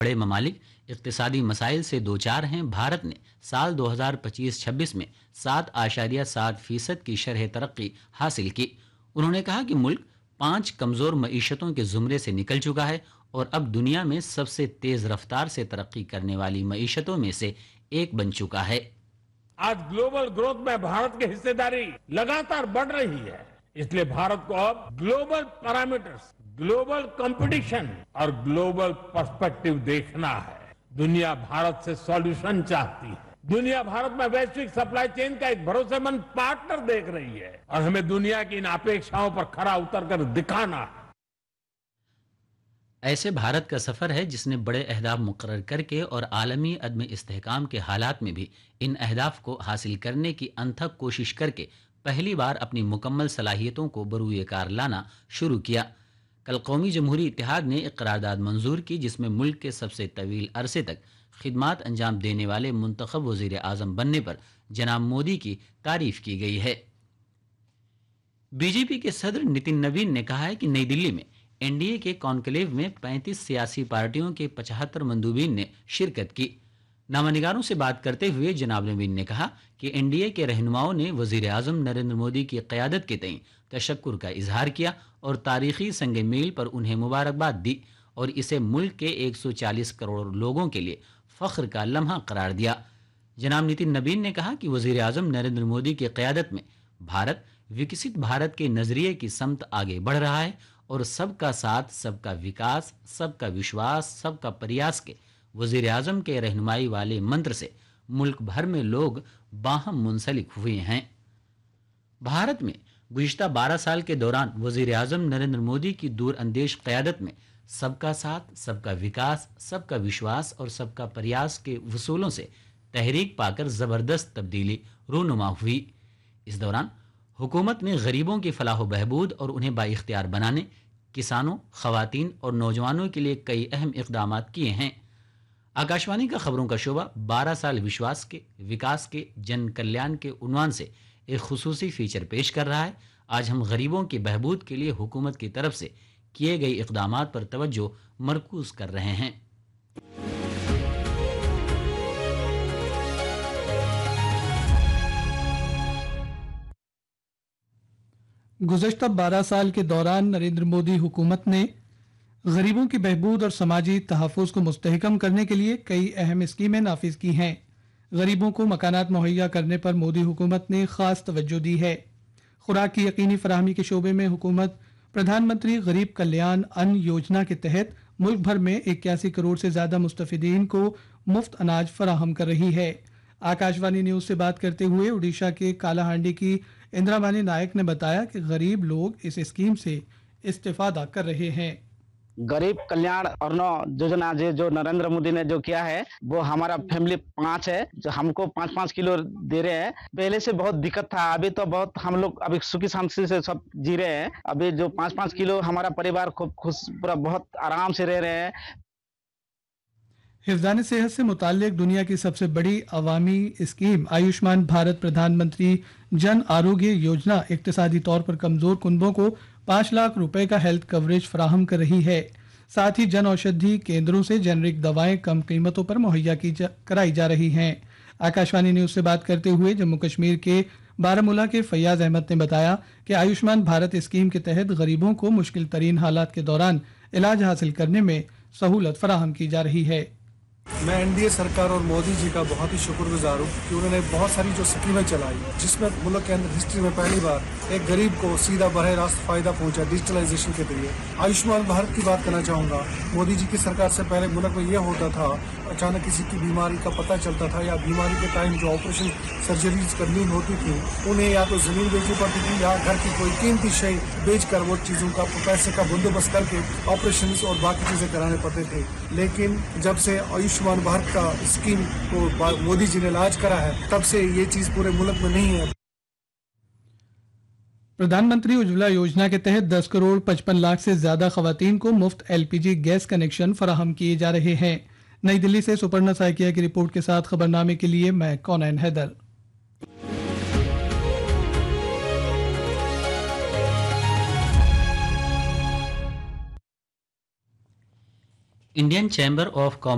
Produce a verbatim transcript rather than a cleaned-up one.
बड़े ममालिक इक्तिसादी मसाइल से दो चार हैं। भारत ने साल दो हज़ार पच्चीस छब्बीस में सात आशारिया सात फीसद की शरह तरक्की हासिल की। उन्होंने कहा कि मुल्क पांच कमज़ोर मईशतों के ज़ुमरे से निकल चुका है और अब दुनिया में सबसे तेज़ रफ्तार से तरक्की करने वाली मईशतों में से एक बन चुका है। आज ग्लोबल ग्रोथ में भारत की हिस्सेदारी लगातार बढ़ रही है, इसलिए भारत को अब ग्लोबल पैरामीटर्स, ग्लोबल कंपटीशन और ग्लोबल पर्सपेक्टिव देखना है। दुनिया भारत से सॉल्यूशन चाहती है, दुनिया भारत में वैश्विक सप्लाई चेन का एक भरोसेमंद पार्टनर देख रही है और हमें दुनिया की इन अपेक्षाओं पर खरा उतर कर दिखाना है। ऐसे भारत का सफ़र है जिसने बड़े अहदाफ मुकर्रर करके और आलमी अदम इस्तेहकाम के हालात में भी इन अहदाफ को हासिल करने की अनथक कोशिश करके पहली बार अपनी मुकम्मल सलाहियतों को बरूए कार लाना शुरू किया। कल कौमी जमहूरी इत्तेहाद ने एक करारदाद मंजूर की जिसमें मुल्क के सबसे तवील अरसे तक खिदमात अंजाम देने वाले मुंतखब वज़ीर आज़म बनने पर जनाब मोदी की तारीफ की गई है। बीजेपी के सदर नितिन नवीन ने कहा है कि नई दिल्ली में एनडीए के कॉन्क्लेव में पैंतीस सियासी पार्टियों के पचहत्तर मंदूबीन ने शिरकत की। नामानिगारों से बात करते हुए जनाब नवीन ने कहा कि एनडीए के रहनुमाओं ने वज़ीर आज़म नरेंद्र मोदी की क़यादत के तईं तशक्कुर का इजहार किया और तारीखी संग मील पर उन्हें मुबारकबाद दी और इसे मुल्क के एक सौ चालीस करोड़ लोगों के लिए फ़ख्र का लम्हा करार दिया। जनाब नितिन नवीन ने कहा कि वज़ीर आज़म नरेंद्र मोदी की क़यादत में भारत विकसित भारत के नज़रिए की समत आगे बढ़ रहा है और सबका साथ, सबका विकास, सबका विश्वास, सबका प्रयास के वज़ीर आज़म के रहनुमाई वाले मंत्र से मुल्क भर में लोग बाहम मुंसलिक हुए हैं। भारत में गुज़िश्ता बारह साल के दौरान वज़ीर आज़म नरेंद्र मोदी की दूर अंदेश क़यादत में सबका साथ, सबका विकास, सबका विश्वास और सबका प्रयास के वसूलों से तहरीक पाकर ज़बरदस्त तब्दीली रूनुमा हुई। इस दौरान हुकूमत ने गरीबों की फलाह बहबूद और उन्हें बाइख्तियार बनाने, किसानों, ख़वातीन और नौजवानों के लिए कई अहम इक़दाम किए हैं। आकाशवाणी का खबरों का शोबा बारह साल विश्वास के, विकास के, जन कल्याण के उन्वान से एक खुसूसी फीचर पेश कर रहा है। आज हम गरीबों की बहबूद के लिए हुकूमत की तरफ से किए गए इक़दामात पर तवज्जो मरकूज़ कर रहे हैं। गुज़श्ता बारह साल के दौरान नरेंद्र मोदी हुकूमत ने गरीबों की बहबूद और समाजी तहफ़्फ़ुज़ को मुस्तहकम करने के लिए कई अहम स्कीमें नाफिज की हैं। गरीबों को मकानात मुहैया करने पर मोदी हुकूमत ने ख़ास तवज्जो दी है। खुराक की यकीनी फराहमी के शोबे में हुकूमत प्रधानमंत्री गरीब कल्याण अन्न योजना के तहत मुल्क भर में इक्यासी करोड़ से ज़्यादा मुस्तफ़िदीन को मुफ्त अनाज फराहम कर रही है। आकाशवाणी न्यूज़ से बात करते हुए उड़ीसा के कालाहांडी की इंद्रावानी नायक ने बताया कि गरीब लोग इस स्कीम से इस्तेफादा कर रहे हैं। गरीब कल्याण अन्न योजना जो जो नरेंद्र मोदी ने जो किया है वो हमारा फैमिली पांच है, जो हमको पाँच पाँच किलो दे रहे हैं। पहले से बहुत दिक्कत था, अभी तो बहुत हम लोग अभी सुखी शांति से सब जी रहे हैं। अभी जो पाँच पाँच किलो हमारा परिवार खूब खुश पूरा बहुत आराम से रह रहे हैं। हिफ्ज़ान सेहत से मुताल्लिक दुनिया की सबसे बड़ी अवामी स्कीम आयुष्मान भारत प्रधानमंत्री जन आरोग्य योजना इक्तिसादी तौर पर कमज़ोर कुनबों को पाँच लाख रुपए का हेल्थ कवरेज फराहम कर रही है। साथ ही जन औषधि केंद्रों से जेनरिक दवाएं कम कीमतों पर मुहैया की जा, कराई जा रही हैं। आकाशवाणी न्यूज़ से बात करते हुए जम्मू कश्मीर के बारामूला के फैयाज अहमद ने बताया कि आयुष्मान भारत स्कीम के तहत गरीबों को मुश्किल तरीन हालात के दौरान इलाज हासिल करने में सहूलत फराहम की जा रही है। मैं एनडीए सरकार और मोदी जी का बहुत ही शुक्रगुजार हूँ कि उन्होंने बहुत सारी जो स्कीमें चलाई जिसमें मुल्क के अंदर हिस्ट्री में पहली बार एक गरीब को सीधा बरह रास्त फायदा पहुंचा डिजिटलाइजेशन के जरिए। आयुष्मान भारत की बात करना चाहूँगा। मोदी जी की सरकार से पहले मुल्क में यह होता था, अचानक किसी की बीमारी का पता चलता था या बीमारी के टाइम जो ऑपरेशन सर्जरीज करनी होती थी उन्हें या तो जमीन बेचनी पड़ती थी या घर की कोई कीमती शय बेच कर वो चीज़ों का पैसे का बंदोबस्त करके ऑपरेशन और बाकी चीज़ें कराने पड़ते थे। लेकिन जब से आयुष्मान भारत का स्कीम को मोदी जी ने लॉन्च करा है तब से ये चीज़ पूरे मुल्क में नहीं है। प्रधानमंत्री उज्ज्वला योजना के तहत दस करोड़ पचपन लाख से ज्यादा खवातीन को मुफ्त एलपीजी गैस कनेक्शन फराहम किए जा रहे हैं। नई दिल्ली से सुपर्णा साइकिया की रिपोर्ट के साथ खबरनामे के लिए मैं कौनैन Haider. Indian chamber of commerce